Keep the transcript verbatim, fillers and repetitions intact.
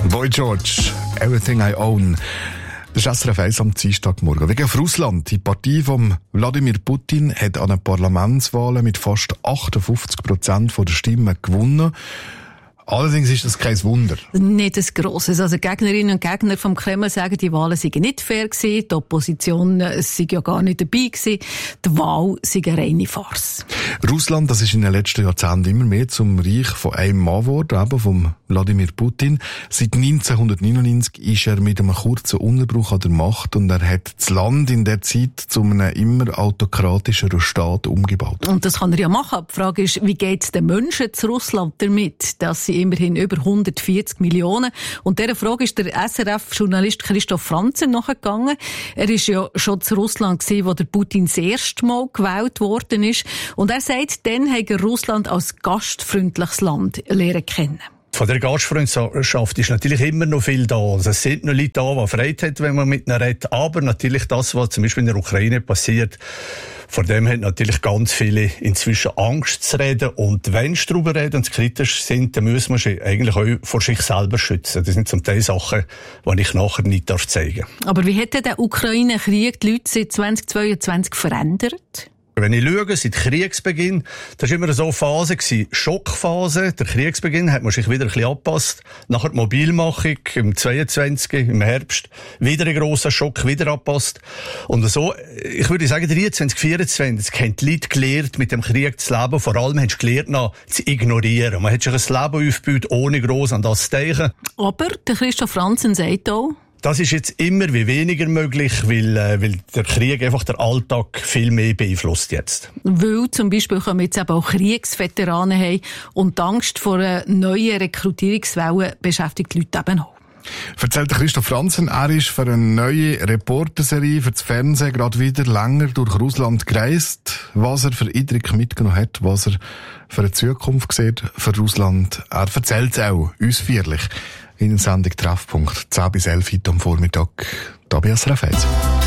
Boy George, Everything I Own. Das ist S R F eins am Dienstagmorgen. Wegen auf Russland. Die Partei von Wladimir Putin hat an den Parlamentswahlen mit fast achtundfünfzig Prozent der Stimmen gewonnen. Allerdings ist das kein Wunder. Nicht ein grosses. Also Gegnerinnen und Gegner vom Kreml sagen, die Wahlen seien nicht fair gewesen, die Opposition sei ja gar nicht dabei gewesen, die Wahl sei eine reine Farce. Russland, das ist in den letzten Jahrzehnten immer mehr zum Reich von einem Mann geworden, eben vom Wladimir Putin. Seit neunzehnhundertneunundneunzig ist er mit einem kurzen Unterbruch an der Macht und er hat das Land in der Zeit zu einem immer autokratischeren Staat umgebaut. Und das kann er ja machen. Die Frage ist, wie geht es den Menschen zu Russland damit, dass sie immerhin über hundertvierzig Millionen. Und dieser Frage ist der S R F-Journalist Christoph Franzen nachgegangen. Er war ja schon zu Russland gewesen, wo der Putin das erste Mal gewählt worden ist. Und er sagt, dann hat er Russland als gastfreundliches Land lernen kennen. Von der Gastfreundschaft ist natürlich immer noch viel da. Also es sind noch Leute da, die Freude haben, wenn man mit ihnen redet. Aber natürlich das, was zum Beispiel in der Ukraine passiert, vor dem haben natürlich ganz viele inzwischen Angst zu reden. Und wenn sie darüber reden und kritisch sind, dann müssen wir sie eigentlich auch vor sich selber schützen. Das sind zum Teil Sachen, die ich nachher nicht zeigen darf. Aber wie hat denn der Ukraine-Krieg die Leute seit zweitausendzweiundzwanzig verändert? Wenn ich schaue, seit Kriegsbeginn, das war immer so eine Phase, Schockphase. Der Kriegsbeginn hat man sich wieder ein bisschen angepasst. Nachher die Mobilmachung im zweiundzwanzig, im Herbst, wieder ein grosser Schock, wieder angepasst. Und so, ich würde sagen, dreiundzwanzig, vierundzwanzig haben die Leute gelernt, mit dem Krieg zu leben. Vor allem haben sie gelernt, noch zu ignorieren. Man hat sich ein Leben aufgebaut, ohne gross an das zu denken. Aber der Christoph Franzen sagt auch, das ist jetzt immer wie weniger möglich, weil, äh, weil der Krieg einfach den Alltag viel mehr beeinflusst jetzt. Weil zum Beispiel kommen jetzt eben auch Kriegsveteranen haben und die Angst vor einer neuen Rekrutierungswelle beschäftigt die Leute eben auch. Erzählt Christoph Franzen, er ist für eine neue Reporterserie für das Fernsehen gerade wieder länger durch Russland gereist. Was er für Eindrücke mitgenommen hat, was er für eine Zukunft sieht für Russland. Er erzählt es auch ausführlich in der Sendung Treffpunkt zehn bis elf heute am Vormittag, da bei S R F eins.